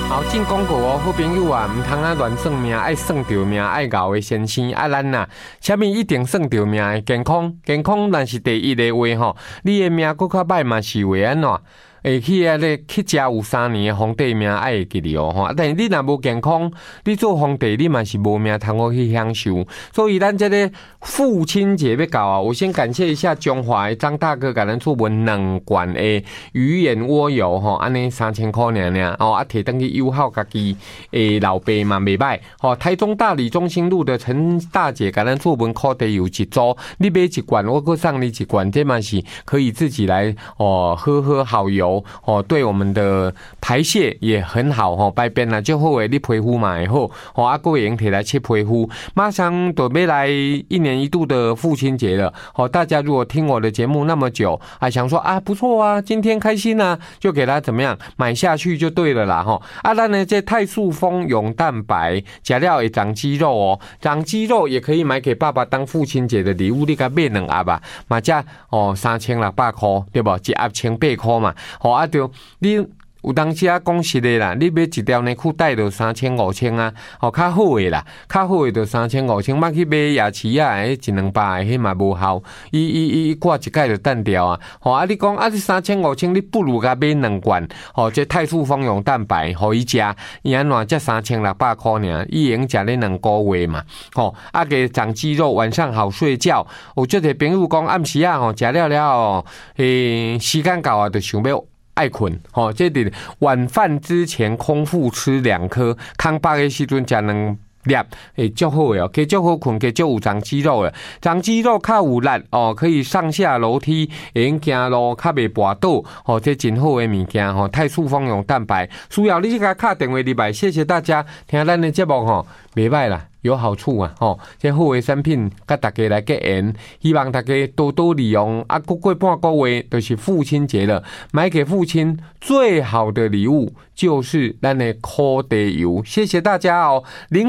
好，进广告哦，好朋友啊，唔通啊乱算命，爱算着命，爱熬的先生啊，咱呐，啥物一定算着命的健康，健康但是第一的话吼，你的命佫较歹嘛是会安怎？会去啊咧去食有3年的皇帝命爱会记哩哦吼，但是你若无健康，你做皇帝你嘛是无命通好去享受。所以咱这个父亲节要到啊，我先感谢一下中华的张大哥，给咱出文2罐的鱼眼蜗油吼，安尼3000块尔尔哦，啊摕登去友好家己的老爸嘛袂歹吼。台中大理中心路的陈大姐给咱出文烤地有一组，你买一罐，我搁送你一罐，这嘛是可以自己来哦喝好油。哦，对我们的排泄也很好哦，排便啊就好诶，你皮肤嘛会好哦，啊，个用摕来切皮肤，马上就要来1年1度的父亲节了哦。大家如果听我的节目那么久，还想说啊不错啊，今天开心啊，就给他怎么样买下去就对了啦哈。啊，咱呢这泰素蜂蛹蛋白吃了会长肌肉哦，长肌肉也可以买给爸爸当父亲节的礼物，你甲买2盒吧，嘛才哦3600块对不？一盒1800块嘛。好啊，对，你有当时啊讲实的啦，你买一条内裤带就3000、5000啊，哦，较好的啦，较好的就3000、5000，莫去买夜市啊，100-200的，迄嘛无效，伊挂一盖就断掉啊。好啊，你讲啊，这3000、5000，你不如甲买2罐，哦，这泰素蜂蛹蛋白，互伊食，伊安怎才3600块尔，伊用食咧2个月嘛，哦，啊给长肌肉，晚上好睡觉。有这个朋友讲暗时啊，吼，食了哦，时间到啊，就想要。爱困，吼，这伫晚饭之前空腹吃2颗，空饱的时阵食2粒，会足好的哦，加足好困，加足有长肌肉的，长肌肉较有力哦，可以上下楼梯，会用行路较袂跋倒，哦，这真好的物件吼，泰素蜂蛹蛋白，需要你去甲敲电话入来，谢谢大家听咱的节目吼，袂歹啦。有好处啊，吼！这好的产品，甲大家来结缘，希望大家多多利用。啊，过半个月就是父亲节了，买给父亲最好的礼物就是咱的烤地油。谢谢大家哦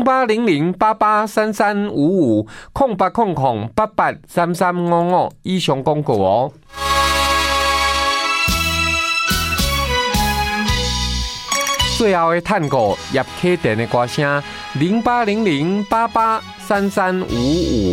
，0800883355，0800883355，以上广告哦。最后的探戈叶启田的歌声，0800883355。